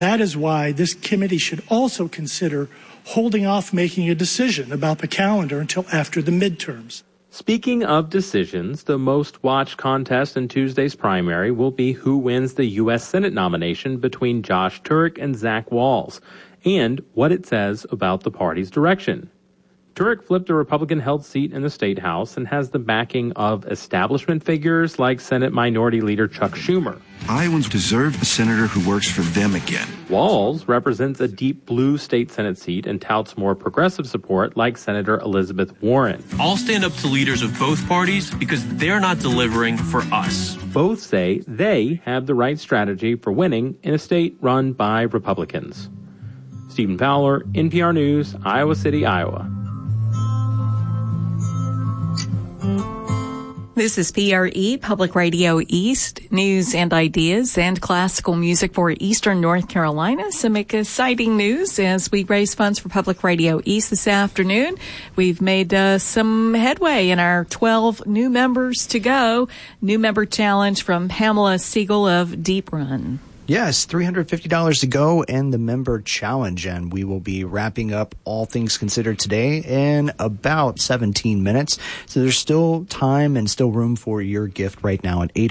That is why this committee should also consider holding off making a decision about the calendar until after the midterms. Speaking of decisions, the most watched contest in Tuesday's primary will be who wins the U.S. Senate nomination between Josh Turek and Zach Walz, and what it says about the party's direction. Turek flipped a Republican-held seat in the State House and has the backing of establishment figures like Senate Minority Leader Chuck Schumer. Iowans deserve a senator who works for them again. Walz represents a deep blue state Senate seat and touts more progressive support like Senator Elizabeth Warren. I'll stand up to leaders of both parties because they're not delivering for us. Both say they have the right strategy for winning in a state run by Republicans. Stephen Fowler, NPR News, Iowa City, Iowa. This is PRE, Public Radio East, news and ideas and classical music for Eastern North Carolina. Some exciting news as we raise funds for Public Radio East this afternoon. We've made some headway in our 12 new members to go. New member challenge from Pamela Siegel of Deep Run. Yes, $350 to go and the member challenge, and we will be wrapping up All Things Considered today in about 17 minutes. So there's still time and still room for your gift right now at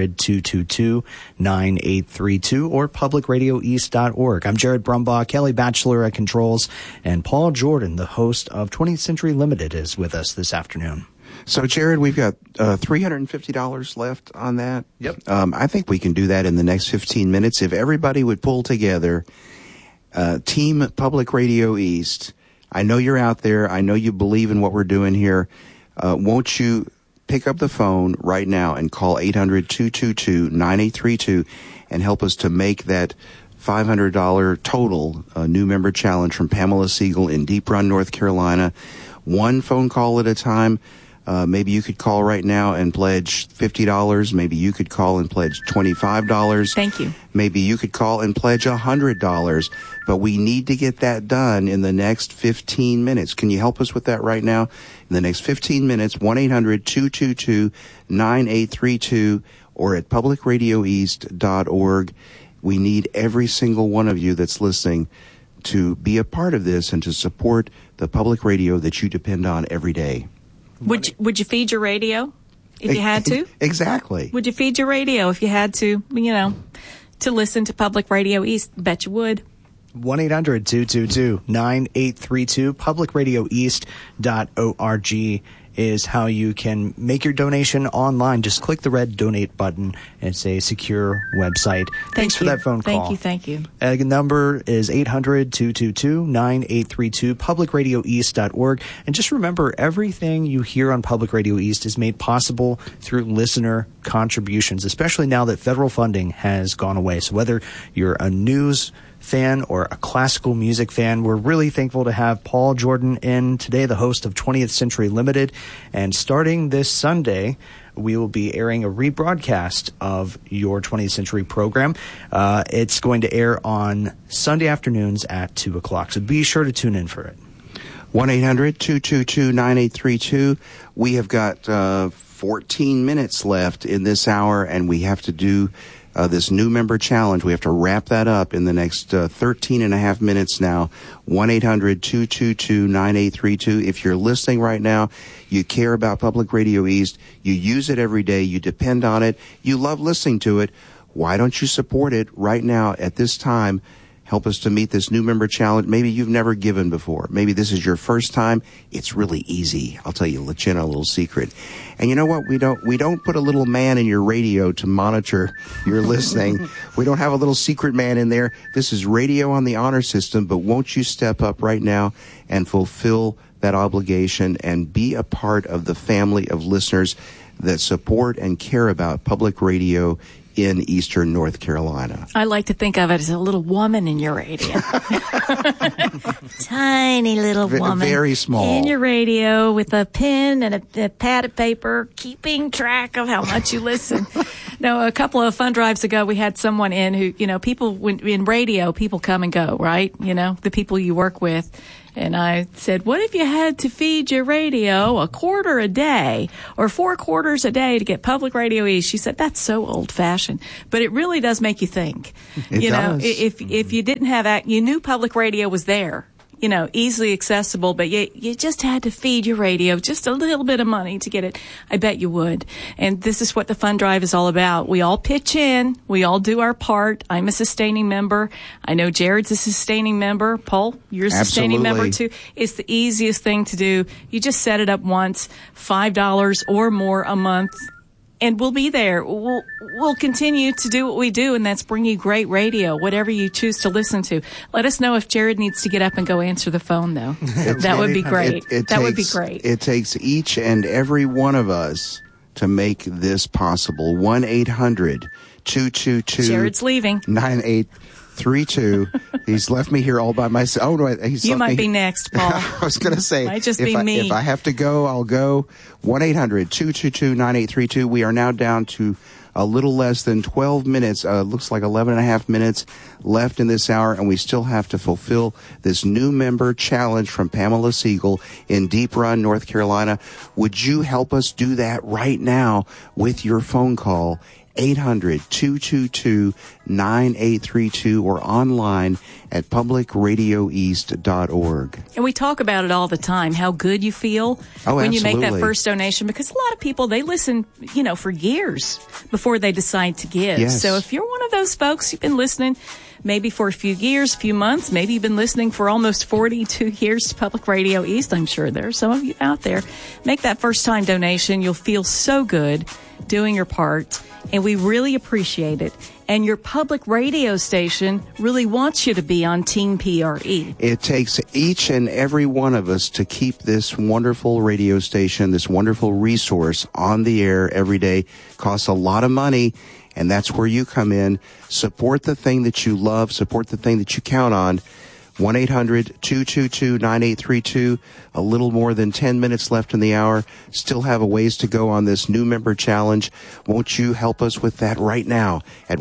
800-222-9832 or publicradioeast.org. I'm Jared Brumbaugh, Kelly Batchelor at Controls, and Paul Jordan, the host of 20th Century Limited, is with us this afternoon. So, Jared, we've got $350 left on that. Yep. I think we can do that in the next 15 minutes. If everybody would pull together, Team Public Radio East, I know you're out there. I know you believe in what we're doing here. Won't you pick up the phone right now and call 800-222-9832 and help us to make that $500 total new member challenge from Pamela Siegel in Deep Run, North Carolina. One phone call at a time. Maybe you could call right now and pledge $50. Maybe you could call and pledge $25. Thank you. Maybe you could call and pledge $100. But we need to get that done in the next 15 minutes. Can you help us with that right now? In the next 15 minutes, 1-800-222-9832 or at publicradioeast.org. We need every single one of you that's listening to be a part of this and to support the public radio that you depend on every day. Would you feed your radio if you had to? Exactly. Would you feed your radio if you had to, to listen to Public Radio East? Bet you would. 1-800-222-9832, publicradioeast.org is how you can make your donation online. Just click the red donate button. It's a secure website. Thanks for that phone call. Thank you. The number is 800-222-9832, publicradioeast.org. And just remember, everything you hear on Public Radio East is made possible through listener contributions, especially now that federal funding has gone away. So whether you're a news fan or a classical music fan, we're really thankful to have Paul Jordan in today, the host of 20th Century Limited. And starting this Sunday, we will be airing a rebroadcast of your 20th Century program. It's going to air on Sunday afternoons at 2 o'clock. So be sure to tune in for it. 1-800-222-9832. We have got 14 minutes left in this hour, and we have to do this new member challenge. We have to wrap that up in the next 13 and a half minutes now. 1-800-222-9832. If you're listening right now, you care about Public Radio East, you use it every day, you depend on it, you love listening to it, why don't you support it right now at this time? Help us to meet this new member challenge. Maybe you've never given before. Maybe this is your first time. It's really easy. I'll tell you, let you in a little secret. And you know what? We don't put a little man in your radio to monitor your listening. We don't have a little secret man in there. This is radio on the honor system, but won't you step up right now and fulfill that obligation and be a part of the family of listeners that support and care about public radio in Eastern North Carolina. I like to think of it as a little woman in your radio. Tiny little woman. Very small. In your radio with a pen and a pad of paper, keeping track of how much you listen. No, a couple of fund drives ago, we had someone in who, people in radio, people come and go, right? The people you work with. And I said, what if you had to feed your radio a quarter a day or 4 quarters a day to get Public Radio East? She said, that's so old fashioned, but it really does make you think. It does. If you didn't have that, you knew public radio was there. Easily accessible, but you just had to feed your radio just a little bit of money to get it. I bet you would. And this is what the fund drive is all about. We all pitch in. We all do our part. I'm a sustaining member. I know Jared's a sustaining member. Paul, you're a sustaining member too. It's the easiest thing to do. You just set it up once, $5 or more a month. And we'll be there. We'll continue to do what we do, and that's bring you great radio, whatever you choose to listen to. Let us know if Jared needs to get up and go answer the phone, though. That would be great. Would be great. It takes each and every one of us to make this possible. 1-800-222. Jared's leaving. 9832. He's left me here all by myself. Oh, no, you might be next, Paul. I was going to say, might just be me. If I have to go, I'll go. 1-800-222-9832. We are now down to a little less than 12 minutes. Looks like 11 and a half minutes left in this hour, and we still have to fulfill this new member challenge from Pamela Siegel in Deep Run, North Carolina. Would you help us do that right now with your phone call? 800-222-9832 or online at publicradioeast.org. And we talk about it all the time, how good you feel when you make that first donation, because a lot of people, they listen, for years before they decide to give. Yes. So if you're one of those folks, you've been listening maybe for a few years, few months, maybe you've been listening for almost 42 years to Public Radio East. I'm sure there are some of you out there. Make that first time donation. You'll feel so good doing your part. And we really appreciate it. And your public radio station really wants you to be on Team PRE. It takes each and every one of us to keep this wonderful radio station, this wonderful resource on the air every day. Costs a lot of money, and that's where you come in. Support the thing that you love. Support the thing that you count on. 1-800-222-9832. A little more than 10 minutes left in the hour. Still have a ways to go on this new member challenge. Won't you help us with that right now at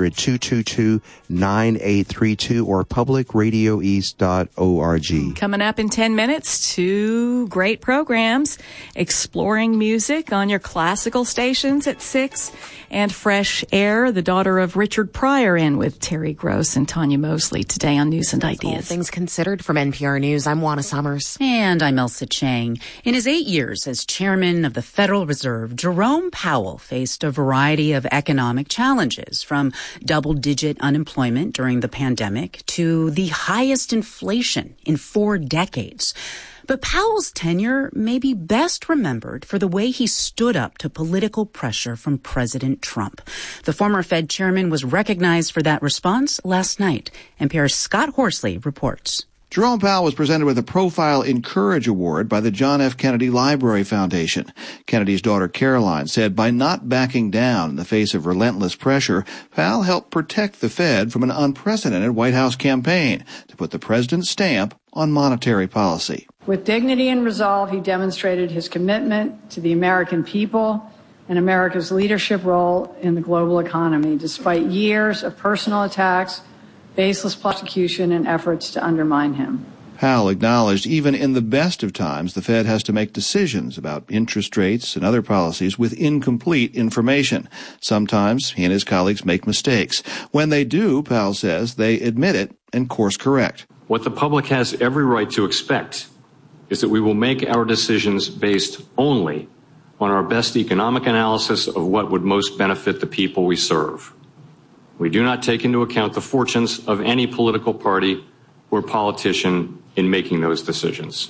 1-800-222-9832 or publicradioeast.org. Coming up in 10 minutes, 2 great programs. Exploring music on your classical stations at 6. And Fresh Air, the daughter of Richard Pryor, in with Terry Gross and Tanya Mosley today on News and Ideas. All things considered from NPR News, I'm Juana Summers. And I'm Elsa Chang. In his 8 years as chairman of the Federal Reserve, Jerome Powell faced a variety of economic challenges, from double-digit unemployment during the pandemic to the highest inflation in 4 decades. But Powell's tenure may be best remembered for the way he stood up to political pressure from President Trump. The former Fed chairman was recognized for that response last night. NPR's Scott Horsley reports. Jerome Powell was presented with a Profile in Courage Award by the John F. Kennedy Library Foundation. Kennedy's daughter Caroline said by not backing down in the face of relentless pressure, Powell helped protect the Fed from an unprecedented White House campaign to put the president's stamp on monetary policy. With dignity and resolve, he demonstrated his commitment to the American people and America's leadership role in the global economy, despite years of personal attacks, baseless prosecution, and efforts to undermine him. Powell acknowledged even in the best of times, the Fed has to make decisions about interest rates and other policies with incomplete information. Sometimes he and his colleagues make mistakes. When they do, Powell says, they admit it and course correct. What the public has every right to expect is that we will make our decisions based only on our best economic analysis of what would most benefit the people we serve. We do not take into account the fortunes of any political party or politician in making those decisions.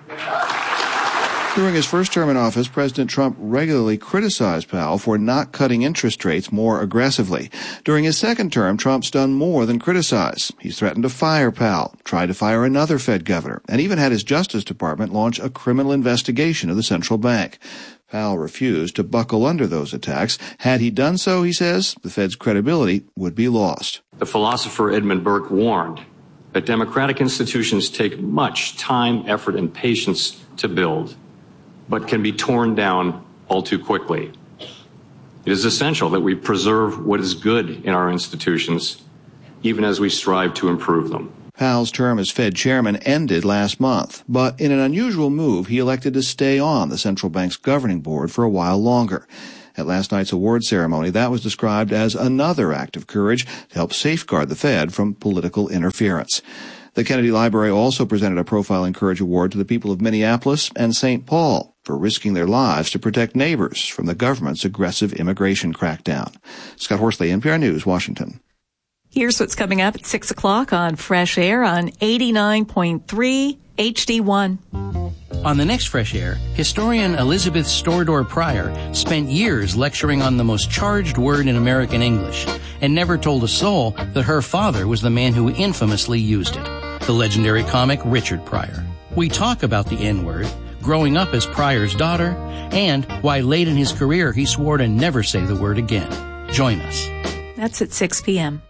During his first term in office, President Trump regularly criticized Powell for not cutting interest rates more aggressively. During his second term, Trump's done more than criticize. He's threatened to fire Powell, tried to fire another Fed governor, and even had his Justice Department launch a criminal investigation of the central bank. Powell refused to buckle under those attacks. Had he done so, he says, the Fed's credibility would be lost. The philosopher Edmund Burke warned that democratic institutions take much time, effort, and patience to build, but can be torn down all too quickly. It is essential that we preserve what is good in our institutions, even as we strive to improve them. Powell's term as Fed chairman ended last month, but in an unusual move, he elected to stay on the central bank's governing board for a while longer. At last night's award ceremony, that was described as another act of courage to help safeguard the Fed from political interference. The Kennedy Library also presented a Profile in Courage Award to the people of Minneapolis and St. Paul for risking their lives to protect neighbors from the government's aggressive immigration crackdown. Scott Horsley, NPR News, Washington. Here's what's coming up at 6 o'clock on Fresh Air on 89.3 HD1. On the next Fresh Air, historian Elizabeth Storedor Pryor spent years lecturing on the most charged word in American English and never told a soul that her father was the man who infamously used it, the legendary comic Richard Pryor. We talk about the N-word, growing up as Pryor's daughter, and why late in his career he swore to never say the word again. Join us. That's at 6 p.m.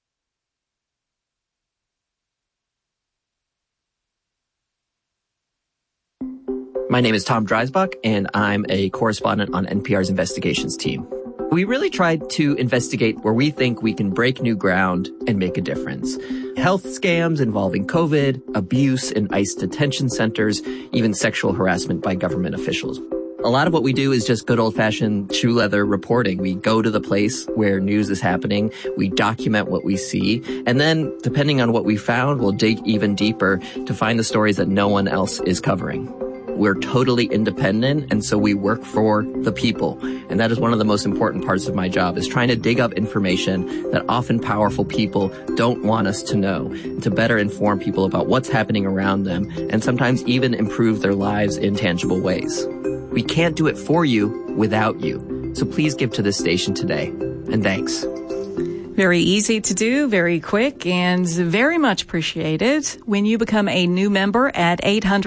My name is Tom Dreisbach, and I'm a correspondent on NPR's investigations team. We really tried to investigate where we think we can break new ground and make a difference. Health scams involving COVID, abuse in ICE detention centers, even sexual harassment by government officials. A lot of what we do is just good old-fashioned shoe leather reporting. We go to the place where news is happening, we document what we see, and then, depending on what we found, we'll dig even deeper to find the stories that no one else is covering. We're totally independent, and so we work for the people. And that is one of the most important parts of my job, is trying to dig up information that often powerful people don't want us to know, to better inform people about what's happening around them, and sometimes even improve their lives in tangible ways. We can't do it for you without you. So please give to this station today. And thanks. Very easy to do, very quick, and very much appreciated when you become a new member at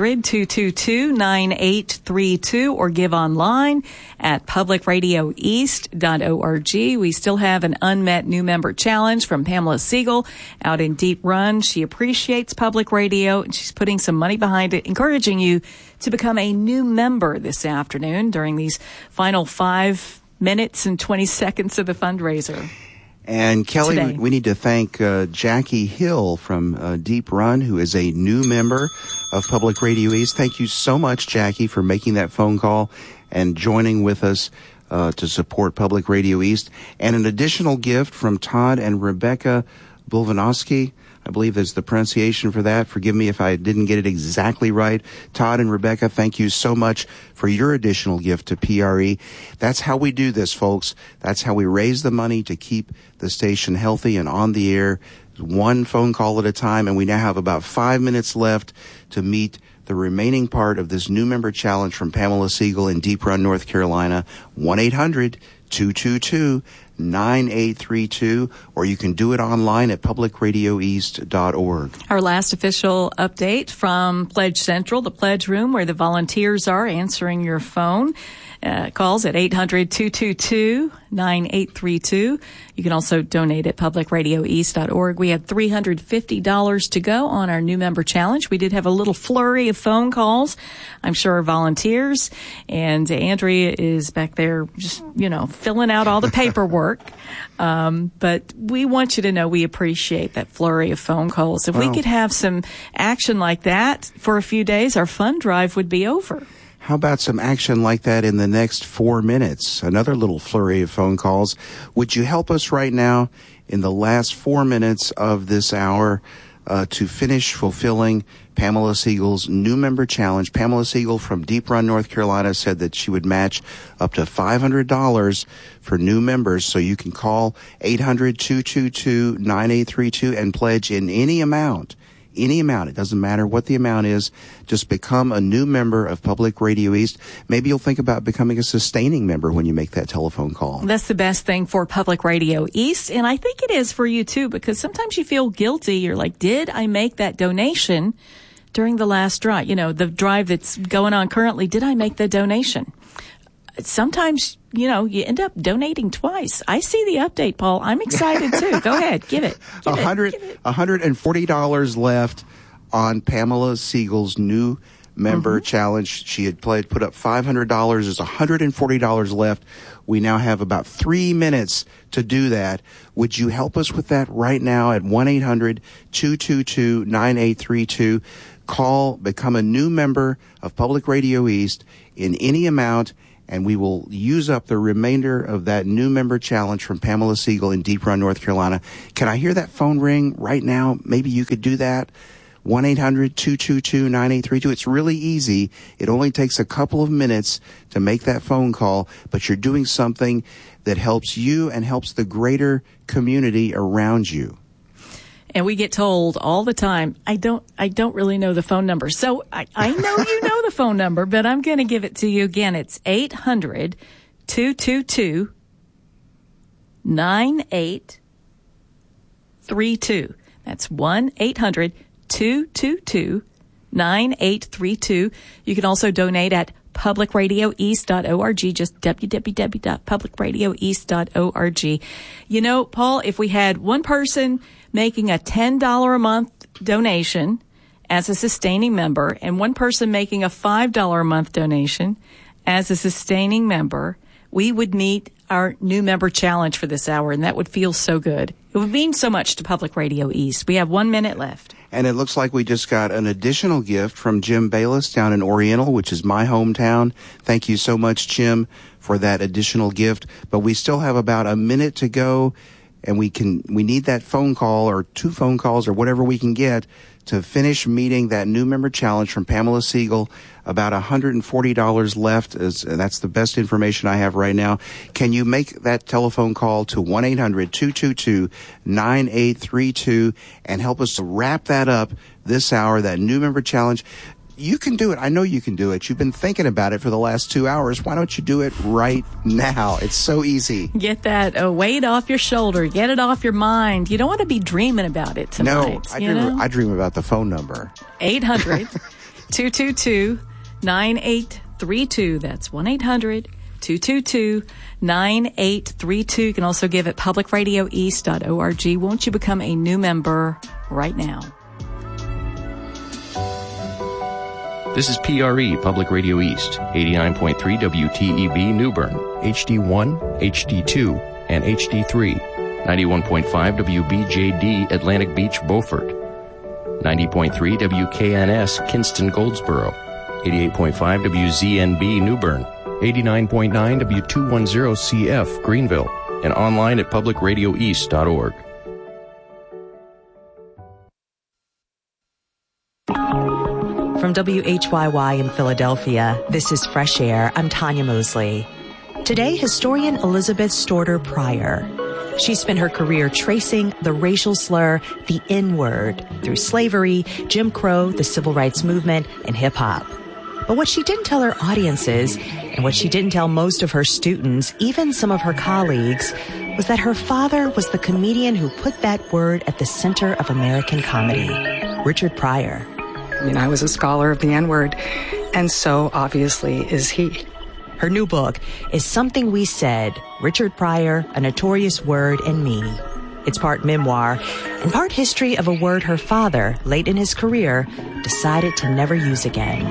800-222-9832 or give online at publicradioeast.org. We still have an unmet new member challenge from Pamela Siegel out in Deep Run. She appreciates public radio, and she's putting some money behind it, encouraging you to become a new member this afternoon during these final 5 minutes and 20 seconds of the fundraiser. And Kelly, Today. we need to thank Jackie Hill from Deep Run, who is a new member of Public Radio East. Thank you so much, Jackie, for making that phone call and joining with us to support Public Radio East. And an additional gift from Todd and Rebecca Bulvanovsky. I believe that's the pronunciation for that. Forgive me if I didn't get it exactly right. Todd and Rebecca, thank you so much for your additional gift to PRE. That's how we do this, folks. That's how we raise the money to keep the station healthy and on the air, one phone call at a time. And we now have about 5 minutes left to meet the remaining part of this new member challenge from Pamela Siegel in Deep Run, North Carolina. 1-800-222-9832, or you can do it online at publicradioeast.org. Our last official update from Pledge Central, the Pledge Room, where the volunteers are answering your phone. Calls at 800-222-9832. You can also donate at publicradioeast.org. We had $350 to go on our new member challenge. We did have a little flurry of phone calls. I'm sure our volunteers, and Andrea is back there just, filling out all the paperwork. But we want you to know we appreciate that flurry of phone calls. If we could have some action like that for a few days, our fund drive would be over. How about some action like that in the next 4 minutes? Another little flurry of phone calls. Would you help us right now in the last 4 minutes of this hour to finish fulfilling Pamela Siegel's new member challenge? Pamela Siegel from Deep Run, North Carolina, said that she would match up to $500 for new members. So you can call 800-222-9832 and pledge in any amount. Any amount. It doesn't matter what the amount is. Just become a new member of Public Radio East. Maybe you'll think about becoming a sustaining member when you make that telephone call. That's the best thing for Public Radio East. And I think it is for you too, because sometimes you feel guilty. You're like, did I make that donation during the last drive? The drive that's going on currently, did I make the donation? Sometimes, you end up donating twice. I see the update, Paul. I'm excited too. Go ahead. Give it. $140 left on Pamela Siegel's new member challenge. She had put up $500. There's $140 left. We now have about 3 minutes to do that. Would you help us with that right now at 1-800-222-9832? Call, become a new member of Public Radio East in any amount, and we will use up the remainder of that new member challenge from Pamela Siegel in Deep Run, North Carolina. Can I hear that phone ring right now? Maybe you could do that. 1-800-222-9832. It's really easy. It only takes a couple of minutes to make that phone call, but you're doing something that helps you and helps the greater community around you. And we get told all the time, I don't really know the phone number. So I know you know the phone number, but I'm going to give it to you again. It's 800-222-9832. That's 1-800-222-9832. You can also donate at publicradioeast.org, just www.publicradioeast.org. You know, Paul, if we had one person making a $10 a month donation as a sustaining member and one person making a $5 a month donation as a sustaining member, we would meet our new member challenge for this hour, and that would feel so good. It would mean so much to Public Radio East. We have 1 minute left. And it looks like we just got an additional gift from Jim Bayless down in Oriental, which is my hometown. Thank you so much, Jim, for that additional gift. But we still have about a minute to go, and we need that phone call or 2 phone calls or whatever we can get to finish meeting that new member challenge from Pamela Siegel. About $140 left. That's the best information I have right now. Can you make that telephone call to 1-800-222-9832 and help us to wrap that up this hour, that new member challenge? You can do it. I know you can do it. You've been thinking about it for the last 2 hours. Why don't you do it right now? It's so easy. Get that weight off your shoulder. Get it off your mind. You don't want to be dreaming about it tonight. No, I dream about the phone number. 800-222-9832. That's 1-800-222-9832. You can also give at publicradioeast.org. Won't you become a new member right now? This is PRE, Public Radio East, 89.3 WTEB Newbern, HD1, HD2, and HD3, 91.5 WBJD Atlantic Beach, Beaufort, 90.3 WKNS Kinston, Goldsboro, 88.5 WZNB Newbern, 89.9 W210CF Greenville, and online at publicradioeast.org. From WHYY in Philadelphia, this is Fresh Air. I'm Tanya Mosley. Today, historian Elizabeth Storter Pryor. She spent her career tracing the racial slur, the N-word, through slavery, Jim Crow, the civil rights movement, and hip-hop. But what she didn't tell her audiences, and what she didn't tell most of her students, even some of her colleagues, was that her father was the comedian who put that word at the center of American comedy, Richard Pryor. I mean, I was a scholar of the N-word, and so obviously is he. Her new book is Something We Said, Richard Pryor, A Notorious Word and Me. It's part memoir and part history of a word her father, late in his career, decided to never use again.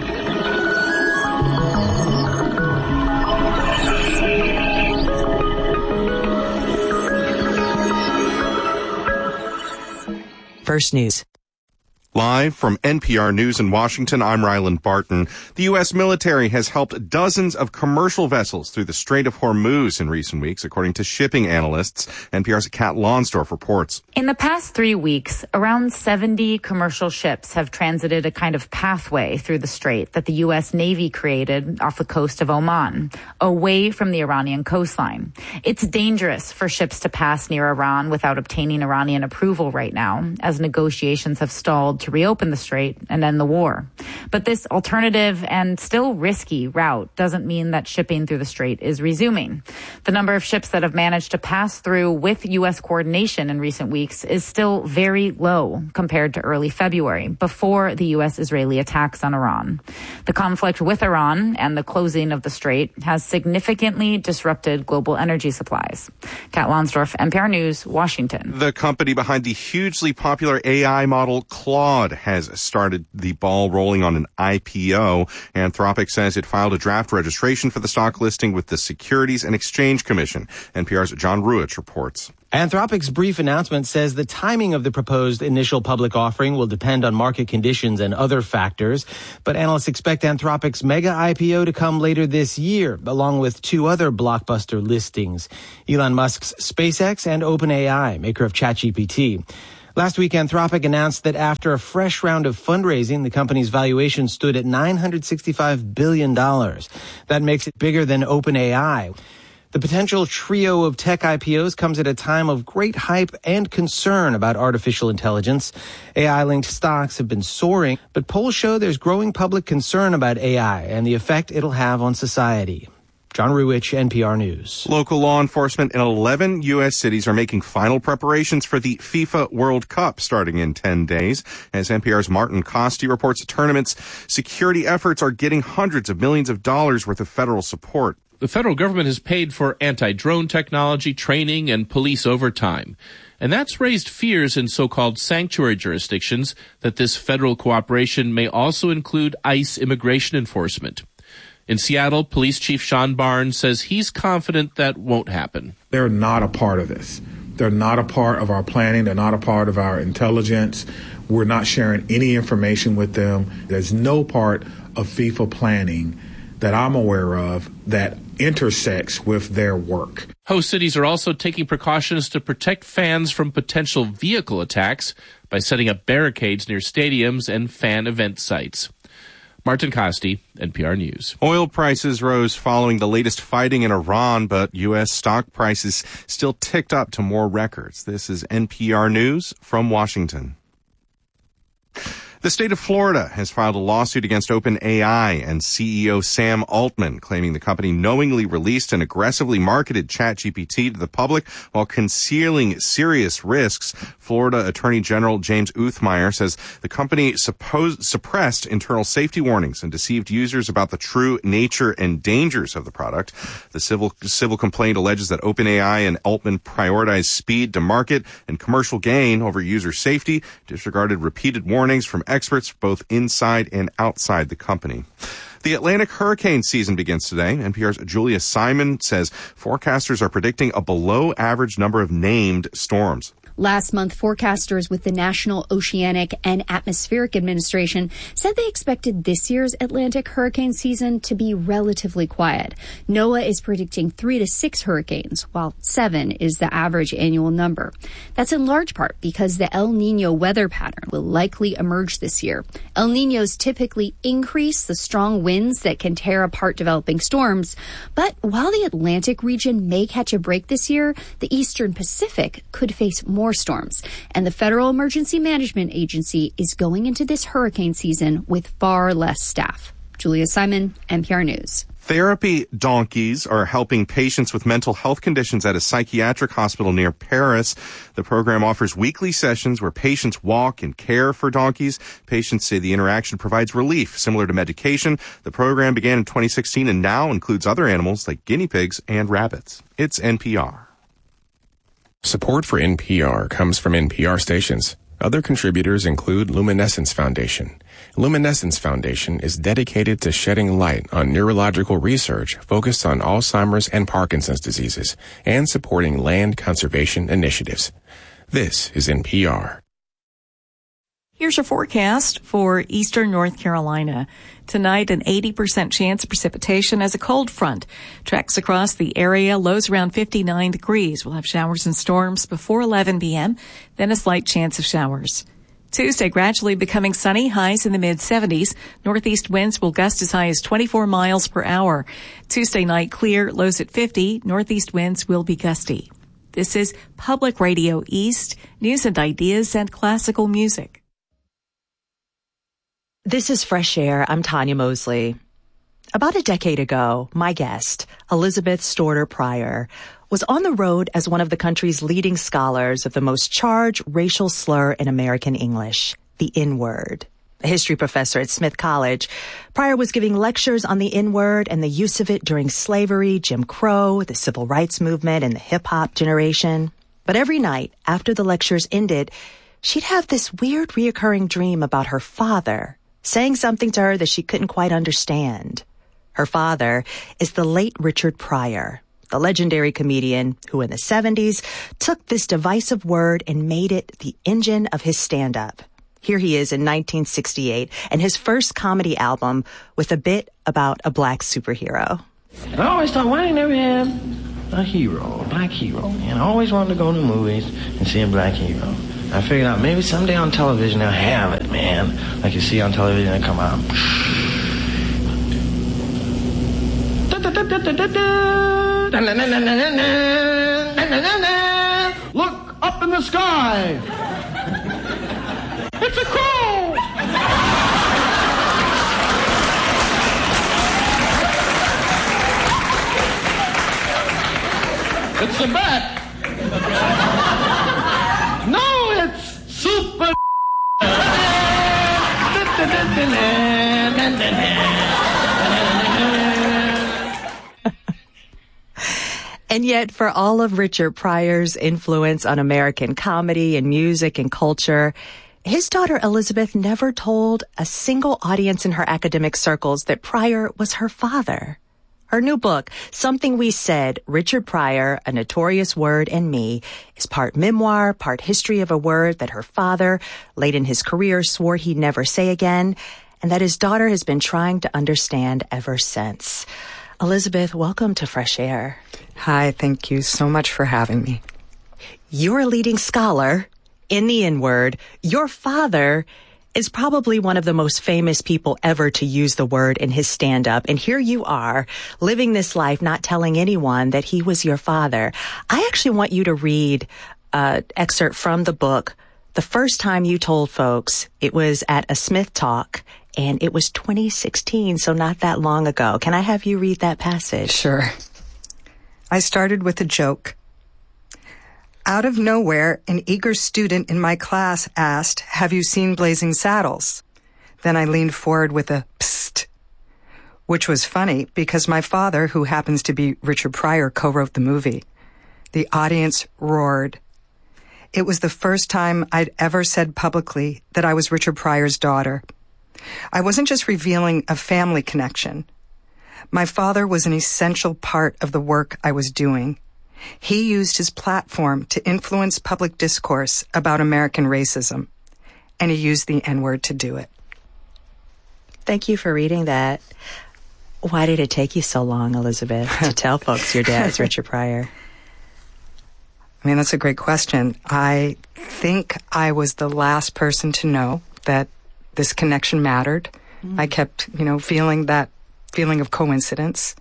First News. Live from NPR News in Washington, I'm Ryland Barton. The U.S. military has helped dozens of commercial vessels through the Strait of Hormuz in recent weeks, according to shipping analysts. NPR's Kat Lonsdorf reports. In the past 3 weeks, around 70 commercial ships have transited a kind of pathway through the strait that the U.S. Navy created off the coast of Oman, away from the Iranian coastline. It's dangerous for ships to pass near Iran without obtaining Iranian approval right now, as negotiations have stalled to reopen the strait and end the war. But this alternative and still risky route doesn't mean that shipping through the strait is resuming. The number of ships that have managed to pass through with U.S. coordination in recent weeks is still very low compared to early February, before the U.S.-Israeli attacks on Iran. The conflict with Iran and the closing of the strait has significantly disrupted global energy supplies. Kat Lonsdorf, NPR News, Washington. The company behind the hugely popular AI model Claude Claude has started the ball rolling on an IPO. Anthropic says it filed a draft registration for the stock listing with the Securities and Exchange Commission. NPR's John Ruich reports. Anthropic's brief announcement says the timing of the proposed initial public offering will depend on market conditions and other factors, but analysts expect Anthropic's mega IPO to come later this year, along with two other blockbuster listings, Elon Musk's SpaceX and OpenAI, maker of ChatGPT. Last week, Anthropic announced that after a fresh round of fundraising, the company's valuation stood at $965 billion. That makes it bigger than OpenAI. The potential trio of tech IPOs comes at a time of great hype and concern about artificial intelligence. AI-linked stocks have been soaring, but polls show there's growing public concern about AI and the effect it'll have on society. John Ruich, NPR News. Local law enforcement in 11 U.S. cities are making final preparations for the FIFA World Cup starting in 10 days. As NPR's Martin Costi reports, the tournament's security efforts are getting hundreds of millions of dollars worth of federal support. The federal government has paid for anti-drone technology, training, and police overtime. And that's raised fears in so-called sanctuary jurisdictions that this federal cooperation may also include ICE immigration enforcement. In Seattle, Police Chief Sean Barnes says he's confident that won't happen. They're not a part of this. They're not a part of our planning. They're not a part of our intelligence. We're not sharing any information with them. There's no part of FIFA planning that I'm aware of that intersects with their work. Host cities are also taking precautions to protect fans from potential vehicle attacks by setting up barricades near stadiums and fan event sites. Martin Costi, NPR News. Oil prices rose following the latest fighting in Iran, but U.S. stock prices still ticked up to more records. This is NPR News from Washington. The state of Florida has filed a lawsuit against OpenAI and CEO Sam Altman, claiming the company knowingly released and aggressively marketed ChatGPT to the public while concealing serious risks. Florida Attorney General James Uthmeier says the company suppressed internal safety warnings and deceived users about the true nature and dangers of the product. The civil complaint alleges that OpenAI and Altman prioritized speed to market and commercial gain over user safety, disregarded repeated warnings from experts both inside and outside the company. The Atlantic hurricane season begins today. NPR's Julia Simon says forecasters are predicting a below-average number of named storms. Last month, forecasters with the National Oceanic and Atmospheric Administration said they expected this year's Atlantic hurricane season to be relatively quiet. NOAA is predicting 3 to 6 hurricanes, while 7 is the average annual number. That's in large part because the El Niño weather pattern will likely emerge this year. El Niños typically increase the strong winds that can tear apart developing storms. But while the Atlantic region may catch a break this year, the Eastern Pacific could face more storms, and the Federal Emergency Management Agency is going into this hurricane season with far less staff. Julia Simon, NPR News. Therapy donkeys are helping patients with mental health conditions at a psychiatric hospital near Paris. The program offers weekly sessions where patients walk and care for donkeys. Patients say the interaction provides relief, similar to medication. The program began in 2016 and now includes other animals like guinea pigs and rabbits. It's NPR. Support for NPR comes from NPR stations. Other contributors include Luminescence Foundation. Luminescence Foundation is dedicated to shedding light on neurological research focused on Alzheimer's and Parkinson's diseases and supporting land conservation initiatives. This is NPR. Here's your forecast for eastern North Carolina. Tonight, an 80% chance of precipitation as a cold front tracks across the area. Lows around 59 degrees. We'll have showers and storms before 11 p.m., then a slight chance of showers. Tuesday, gradually becoming sunny, highs in the mid-70s. Northeast winds will gust as high as 24 miles per hour. Tuesday night, clear, lows at 50. Northeast winds will be gusty. This is Public Radio East, news and ideas and classical music. This is Fresh Air. I'm Tanya Mosley. About a decade ago, my guest, Elizabeth Storter Pryor, was on the road as one of the country's leading scholars of the most charged racial slur in American English, the N-word. A history professor at Smith College, Pryor was giving lectures on the N-word and the use of it during slavery, Jim Crow, the civil rights movement, and the hip-hop generation. But every night, after the lectures ended, she'd have this weird reoccurring dream about her father saying something to her that she couldn't quite understand. Her father is the late Richard Pryor, the legendary comedian who in the 70s took this divisive word and made it the engine of his stand-up. Here he is in 1968 and his first comedy album with a bit about a black superhero. I always thought, why ain't never had a hero, a black hero? And I always wanted to go to the movies and see a black hero. I figured out maybe someday on television they'll have it, man. Like you see on television, they come out. Look up in the sky. It's a crow. It's a bat. No, it's super. And yet, for all of Richard Pryor's influence on American comedy and music and culture, his daughter Elizabeth never told a single audience in her academic circles that Pryor was her father. Her new book, Something We Said, Richard Pryor, A Notorious Word and Me, is part memoir, part history of a word that her father, late in his career, swore he'd never say again, and that his daughter has been trying to understand ever since. Elizabeth, welcome to Fresh Air. Hi, thank you so much for having me. You're a leading scholar in the N-word. Your father is probably one of the most famous people ever to use the word in his stand-up. And here you are, living this life, not telling anyone that he was your father. I actually want you to read an excerpt from the book. The first time you told folks, it was at a Smith Talk, and it was 2016, so not that long ago. Can I have you read that passage? Sure. I started with a joke. Out of nowhere, an eager student in my class asked, "Have you seen Blazing Saddles?" Then I leaned forward with a psst, which was funny because my father, who happens to be Richard Pryor, co-wrote the movie. The audience roared. It was the first time I'd ever said publicly that I was Richard Pryor's daughter. I wasn't just revealing a family connection. My father was an essential part of the work I was doing. He used his platform to influence public discourse about American racism, and he used the N-word to do it. Thank you for reading that. Why did it take you so long, Elizabeth, to tell folks your dad's Richard Pryor? I mean, that's a great question. I think I was the last person to know that this connection mattered. I kept, feeling that feeling of coincidence.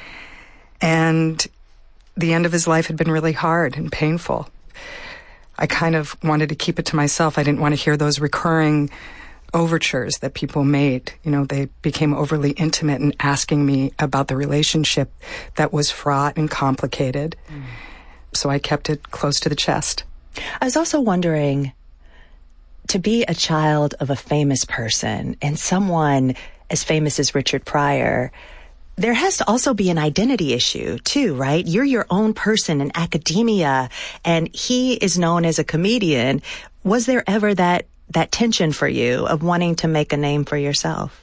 And the end of his life had been really hard and painful. I kind of wanted to keep it to myself. I didn't want to hear those recurring overtures that people made. They became overly intimate in asking me about the relationship that was fraught and complicated. So I kept it close to the chest. I was also wondering, to be a child of a famous person and someone as famous as Richard Pryor, there has to also be an identity issue too, right? You're your own person in academia, and he is known as a comedian. Was there ever that tension for you of wanting to make a name for yourself?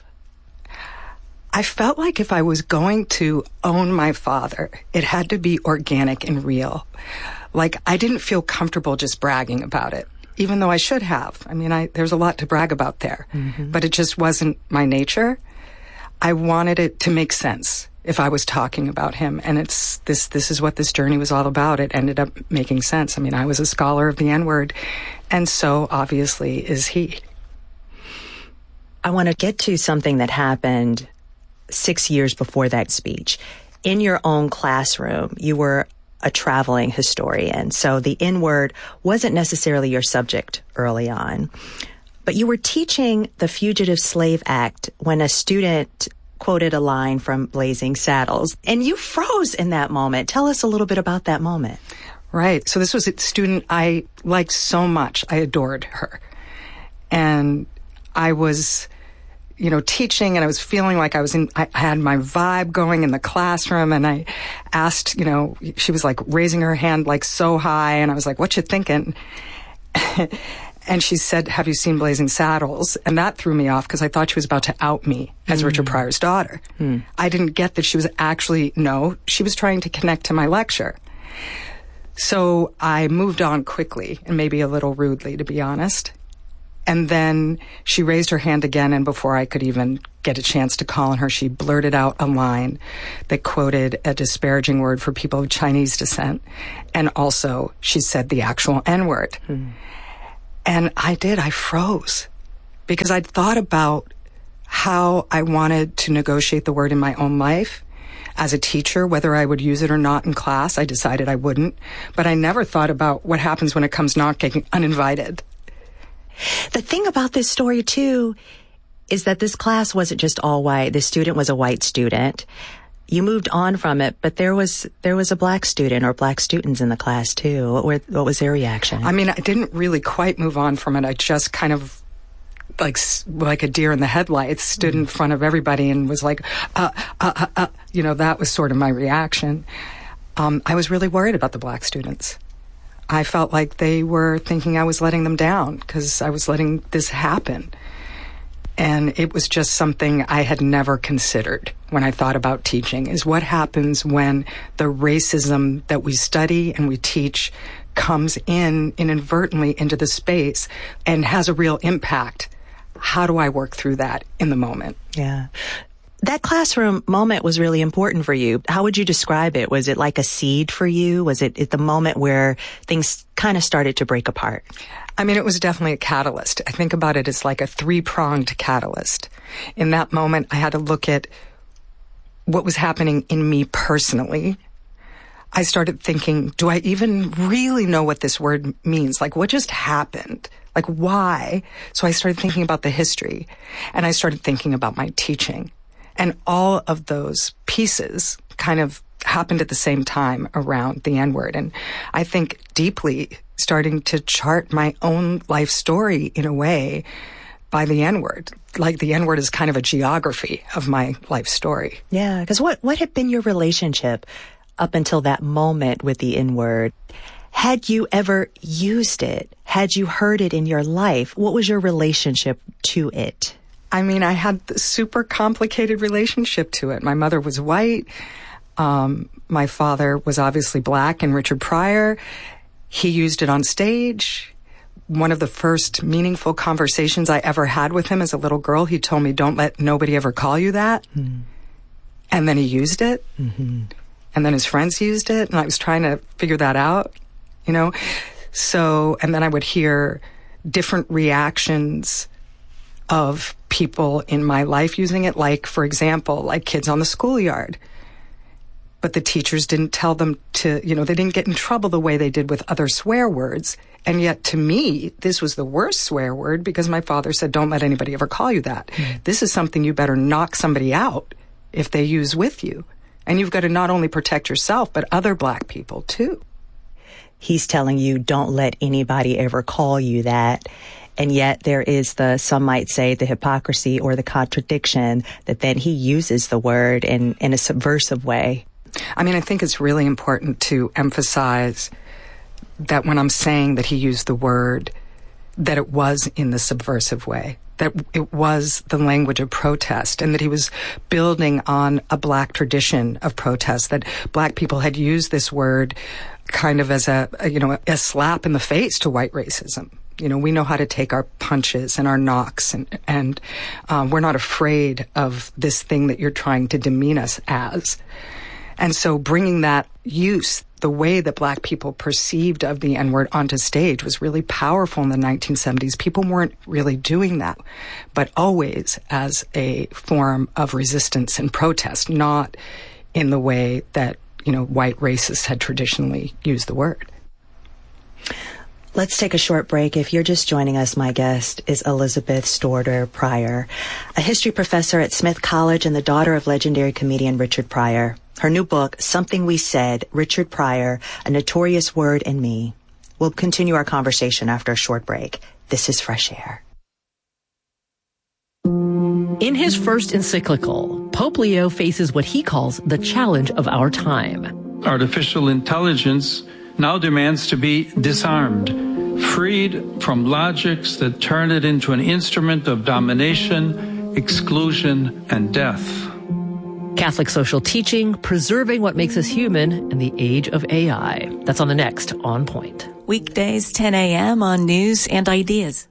I felt like if I was going to own my father, it had to be organic and real. Like, I didn't feel comfortable just bragging about it, even though I should have. I mean, there's a lot to brag about there, but it just wasn't my nature. I wanted it to make sense if I was talking about him, and this is what this journey was all about. It ended up making sense. I mean, I was a scholar of the N-word, and so obviously is he. I want to get to something that happened 6 years before that speech. In your own classroom, you were a traveling historian, so the N-word wasn't necessarily your subject early on. But you were teaching the Fugitive Slave Act when a student quoted a line from Blazing Saddles, and you froze in that moment. Tell us a little bit about that moment. Right. So this was a student I liked so much. I adored her. And I was, teaching, and I was feeling like I had my vibe going in the classroom, and I asked, she was like raising her hand like so high, and I was like, "What you thinking?" And she said, have you seen Blazing Saddles? And that threw me off because I thought she was about to out me as Richard Pryor's daughter. I didn't get that she was actually, she was trying to connect to my lecture. So I moved on quickly, and maybe a little rudely, to be honest. And then she raised her hand again, and before I could even get a chance to call on her, she blurted out a line that quoted a disparaging word for people of Chinese descent. And also, she said the actual N-word. And I froze. Because I'd thought about how I wanted to negotiate the word in my own life. As a teacher, whether I would use it or not in class, I decided I wouldn't. But I never thought about what happens when it comes knocking uninvited. The thing about this story, too, is that this class wasn't just all white. The student was a white student. You moved on from it, but there was a black student or black students in the class, too. What was their reaction? I mean, I didn't really quite move on from it. I just kind of, like a deer in the headlights, stood in front of everybody and was like, that was sort of my reaction. I was really worried about the black students. I felt like they were thinking I was letting them down because I was letting this happen. And it was just something I had never considered when I thought about teaching, is what happens when the racism that we study and we teach comes inadvertently into the space and has a real impact. How do I work through that in the moment? Yeah. That classroom moment was really important for you. How would you describe it? Was it like a seed for you? Was it at the moment where things kind of started to break apart? I mean, it was definitely a catalyst. I think about it as like a three-pronged catalyst. In that moment, I had to look at what was happening in me personally. I started thinking, do I even really know what this word means? Like, what just happened? Like, why? So I started thinking about the history, and I started thinking about my teaching. And all of those pieces kind of happened at the same time around the N-word. And I think deeply starting to chart my own life story in a way by the N-word. Like the N-word is kind of a geography of my life story. Yeah, because what had been your relationship up until that moment with the N-word? Had you ever used it? Had you heard it in your life? What was your relationship to it? I mean, I had a super complicated relationship to it. My mother was white. My father was obviously black, and Richard Pryor, he used it on stage. One of the first meaningful conversations I ever had with him as a little girl, he told me, don't let nobody ever call you that. And then he used it. And then his friends used it, and I was trying to figure that out, So, and then I would hear different reactions of people in my life using it, like, for example, like kids on the schoolyard. But the teachers didn't tell them to, they didn't get in trouble the way they did with other swear words. And yet, to me, this was the worst swear word because my father said, don't let anybody ever call you that. This is something you better knock somebody out if they use with you. And you've got to not only protect yourself, but other black people, too. He's telling you, don't let anybody ever call you that. And yet there is some might say, the hypocrisy or the contradiction that then he uses the word in a subversive way. I mean, I think it's really important to emphasize that when I'm saying that he used the word, that it was in the subversive way, that it was the language of protest, and that he was building on a black tradition of protest, that black people had used this word kind of as a slap in the face to white racism. We know how to take our punches and our knocks, and we're not afraid of this thing that you're trying to demean us as. And so bringing that use, the way that black people perceived of the N-word onto stage was really powerful in the 1970s. People weren't really doing that, but always as a form of resistance and protest, not in the way that, white racists had traditionally used the word. Let's take a short break. If you're just joining us, my guest is Elizabeth Storter Pryor, a history professor at Smith College and the daughter of legendary comedian Richard Pryor. Her new book, Something We Said, Richard Pryor, A Notorious Word and Me. We'll continue our conversation after a short break. This is Fresh Air. In his first encyclical, Pope Leo faces what he calls the challenge of our time. Artificial intelligence now demands to be disarmed. freed from logics that turn it into an instrument of domination, exclusion, and death. Catholic social teaching, preserving what makes us human in the age of AI. That's on the next On Point. Weekdays, 10 a.m. on News and Ideas.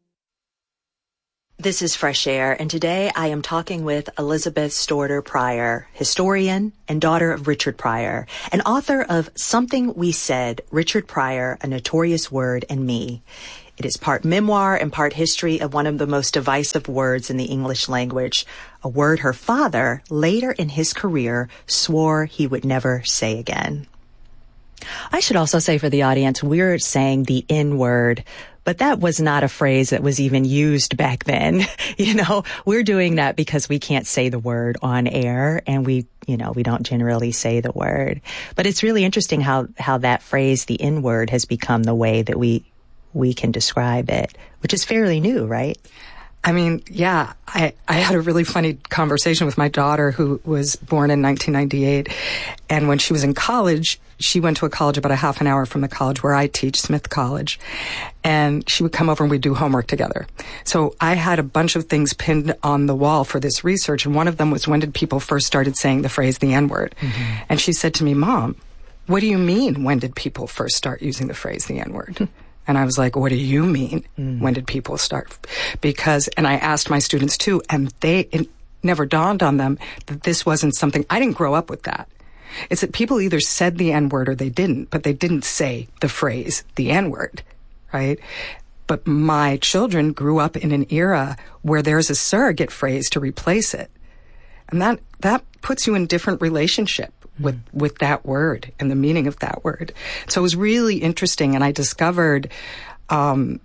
This is Fresh Air, and today I am talking with Elizabeth Storter Pryor, historian and daughter of Richard Pryor, and author of Something We Said, Richard Pryor, A Notorious Word and Me. It is part memoir and part history of one of the most divisive words in the English language, a word her father, later in his career, swore he would never say again. I should also say for the audience, we're saying the N-word, but that was not a phrase that was even used back then. We're doing that because we can't say the word on air, and we don't generally say the word. But it's really interesting how that phrase, the N-word, has become the way that we can describe it, which is fairly new, right? I mean, yeah, I had a really funny conversation with my daughter who was born in 1998. And when she was in college, she went to a college about a half an hour from the college where I teach, Smith College. And she would come over and we'd do homework together. So I had a bunch of things pinned on the wall for this research. And one of them was, when did people first started saying the phrase, the N-word? Mm-hmm. And she said to me, Mom, what do you mean, when did people first start using the phrase, the N-word? And I was like, what do you mean? When did people start? And I asked my students too, and it never dawned on them that this wasn't something, I didn't grow up with that. It's that people either said the N-word or they didn't, but they didn't say the phrase, the N-word, right? But my children grew up in an era where there's a surrogate phrase to replace it. And that puts you in different relationship with that word and the meaning of that word. So it was really interesting, and I discovered that,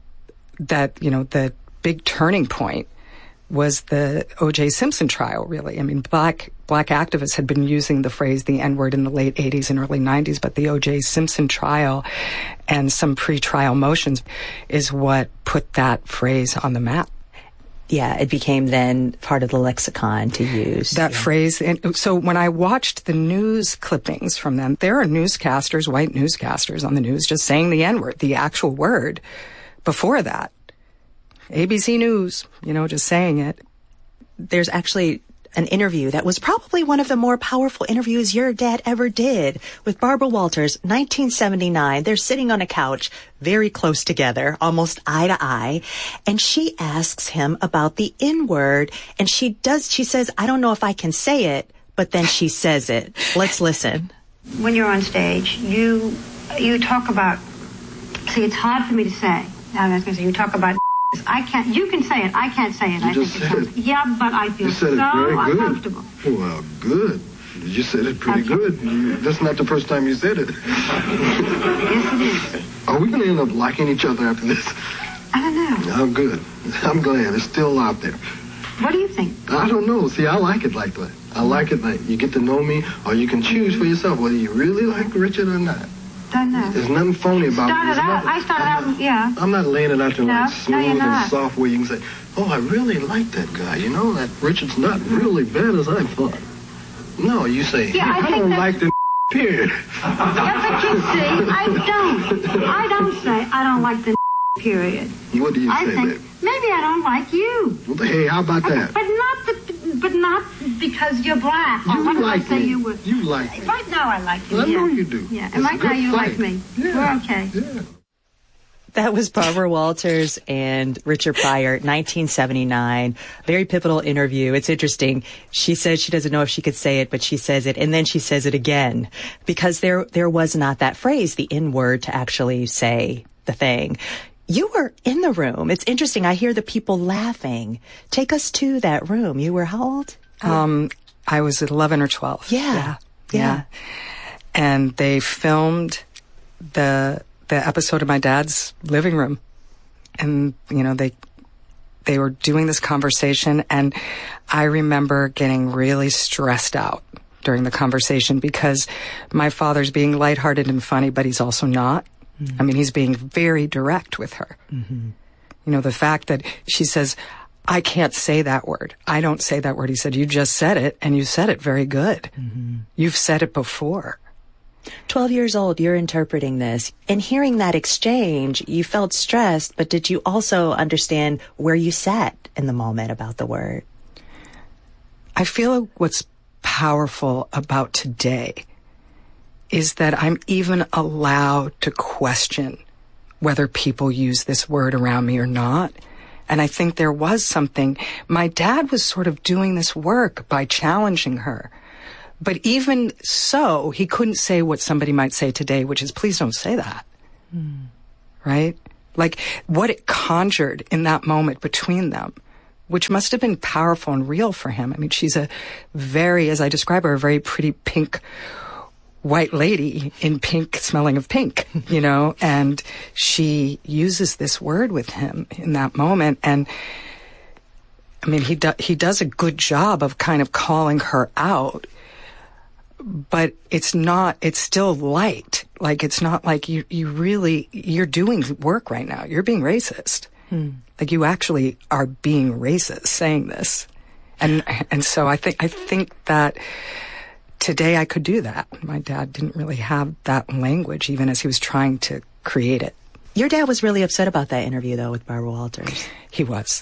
the big turning point was the O.J. Simpson trial, really. I mean, black activists had been using the phrase, the N-word, in the late 80s and early 90s, but the O.J. Simpson trial and some pre-trial motions is what put that phrase on the map. Yeah, it became then part of the lexicon to use. That phrase. And so when I watched the news clippings from them, there are newscasters, white newscasters on the news, just saying the N-word, the actual word. Before that, ABC News, just saying it. There's actually an interview that was probably one of the more powerful interviews your dad ever did with Barbara Walters, 1979. They're sitting on a couch very close together, almost eye to eye. And she asks him about the N-word. And she says, I don't know if I can say it, but then she says it. Let's listen. When you're on stage, you talk about, see, it's hard for me to say. I was going to say, you talk about, you can say it. I can't say it. I just said it. Yeah, but I feel so uncomfortable. Well, good. You said it pretty good. That's not the first time you said it. Yes, it is. Are we going to end up liking each other after this? I don't know. I'm good. I'm glad. It's still out there. What do you think? I don't know. See, I like it like that. I like it like you get to know me, or you can choose for yourself whether you really like Richard or not. Don't know. There's nothing phony about it. I started out, yeah. I'm not laying it out there like smooth and soft where you can say, oh, I really like that guy. That Richard's not really bad as I thought. No, you say, yeah, I don't like the period. Yeah, but you see, I don't say I don't like the period. What do you say, think baby? Maybe I don't like you. Well, hey, how about that? But not because you're black. You what like did I say me. You would. You like me. Right now I like you. Well, I know you do. Yeah, and right now you like me. Yeah. We're okay. Yeah. That was Barbara Walters and Richard Pryor, 1979. Very pivotal interview. It's interesting. She says she doesn't know if she could say it, but she says it, and then she says it again. Because there was not that phrase, the N-word, to actually say the thing. You were in the room. It's interesting. I hear the people laughing. Take us to that room. You were how old? I was 11 or 12. Yeah. And they filmed the episode of my dad's living room. And, they were doing this conversation, and I remember getting really stressed out during the conversation because my father's being lighthearted and funny, but he's also not. I mean, he's being very direct with her. Mm-hmm. The fact that she says, I can't say that word. I don't say that word. He said, you just said it, and you said it very good. Mm-hmm. You've said it before. 12 years old, you're interpreting this. In hearing that exchange, you felt stressed, but did you also understand where you sat in the moment about the word? I feel what's powerful about today is that I'm even allowed to question whether people use this word around me or not. And I think there was something. My dad was sort of doing this work by challenging her. But even so, he couldn't say what somebody might say today, which is, please don't say that. Right? Like, what it conjured in that moment between them, which must have been powerful and real for him. I mean, she's a very, as I describe her, a very pretty pink white lady in pink, smelling of pink, you know, and she uses this word with him in that moment. And I mean, he does a good job of kind of calling her out, but it's still light. Like, it's not like you're doing work right now. You're being racist. Like, you actually are being racist saying this. And so I think that today I could do that. My dad didn't really have that language, even as he was trying to create it. Your dad was really upset about that interview, though, with Barbara Walters. He was.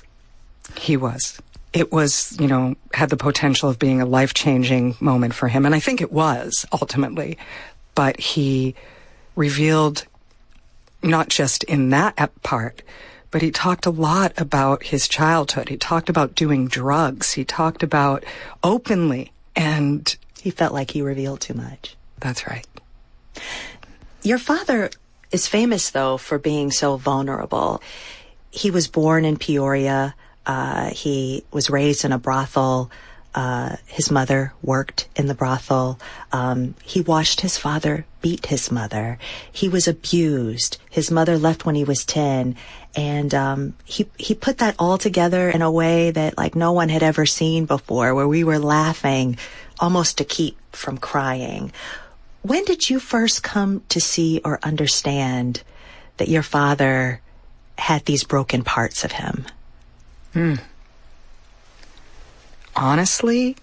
It was, you know, had the potential of being a life-changing moment for him. And I think it was, ultimately. But he revealed, not just in that part, but he talked a lot about his childhood. He talked about doing drugs. He talked about openly, and he felt like he revealed too much. That's right. Your father is famous, though, for being so vulnerable. He was born in Peoria. He was raised in a brothel. His mother worked in the brothel. He watched his father beat his mother. He was abused. His mother left when he was 10. And he put that all together in a way that, like, no one had ever seen before, where we were laughing almost to keep from crying. When did you first come to see or understand that your father had these broken parts of him? Honestly,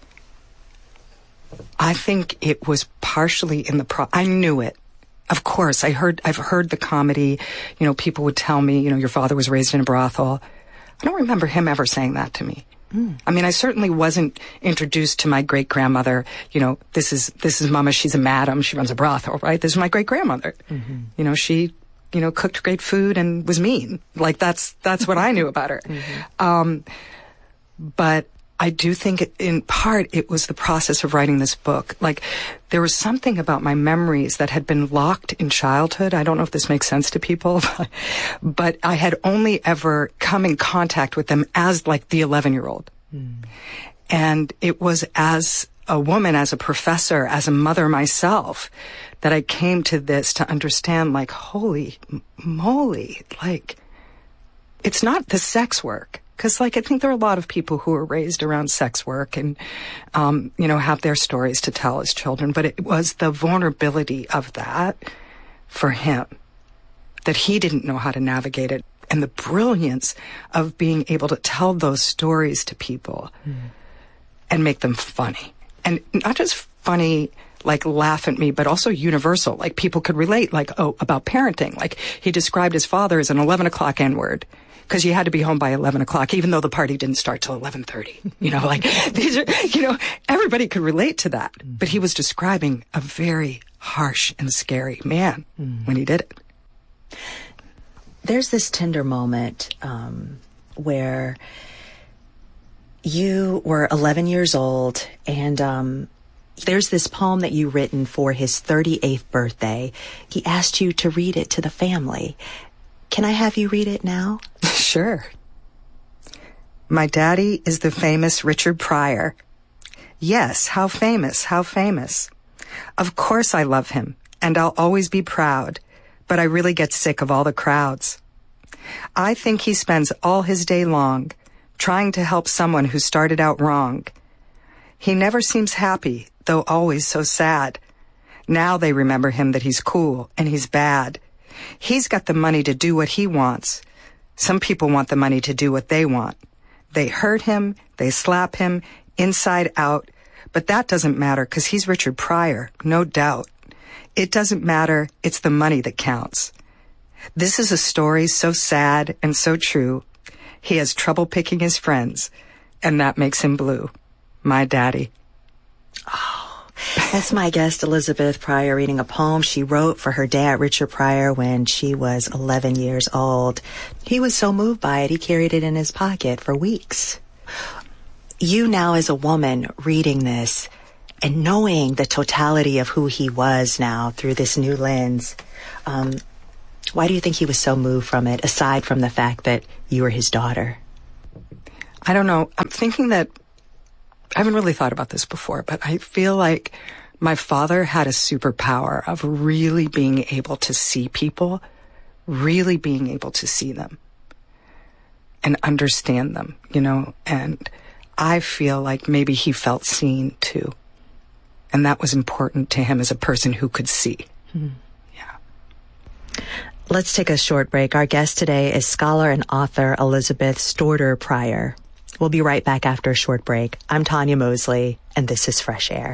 I think it was partially in the I knew it. Of course, I've heard the comedy. You know, people would tell me, you know, your father was raised in a brothel. I don't remember him ever saying that to me. I mean, I certainly wasn't introduced to my great-grandmother. You know, this is Mama, she's a madam, she runs a brothel, right? This is my great-grandmother. You know, she, you know, cooked great food and was mean. Like, that's what I knew about her. But I do think in part it was the process of writing this book. Like, there was something about my memories that had been locked in childhood. I don't know if this makes sense to people, but I had only ever come in contact with them as, like, the 11-year-old. And it was as a woman, as a professor, as a mother myself, that I came to this to understand, like, holy moly, like, it's not the sex work. Because, like, I think there are a lot of people who are raised around sex work and, you know, have their stories to tell as children. But it was the vulnerability of that for him, that he didn't know how to navigate it. And the brilliance of being able to tell those stories to people and make them funny. And not just funny, like, laugh at me, but also universal. Like, people could relate, like, oh, about parenting. Like, he described his father as an 11 o'clock N-word. Because you had to be home by 11 o'clock, even though the party didn't start till 11:30. You know, like, these are, you know, everybody could relate to that. But he was describing a very harsh and scary man when he did it. There's this tender moment where you were 11 years old, and there's this poem that you written for his 38th birthday. He asked you to read it to the family. Can I have you read it now? Sure. My daddy is the famous Richard Pryor. Yes, how famous, how famous. Of course I love him, and I'll always be proud, but I really get sick of all the crowds. I think he spends all his day long trying to help someone who started out wrong. He never seems happy, though always so sad. Now they remember him that he's cool and he's bad. He's got the money to do what he wants. Some people want the money to do what they want. They hurt him, they slap him, inside out, but that doesn't matter because he's Richard Pryor, no doubt. It doesn't matter. It's the money that counts. This is a story so sad and so true. He has trouble picking his friends, and that makes him blue. My daddy. Oh, that's my guest, Elizabeth Pryor, reading a poem she wrote for her dad, Richard Pryor, when she was 11 years old. He was so moved by it, he carried it in his pocket for weeks. You now, as a woman, reading this and knowing the totality of who he was now through this new lens, why do you think he was so moved from it, aside from the fact that you were his daughter? I don't know. I'm thinking that I haven't really thought about this before, but I feel like my father had a superpower of really being able to see people, really being able to see them and understand them, you know, and I feel like maybe he felt seen too. And that was important to him as a person who could see. Yeah. Let's take a short break. Our guest today is scholar and author Elizabeth Storter Pryor. We'll be right back after a short break. I'm Tanya Mosley, and this is Fresh Air.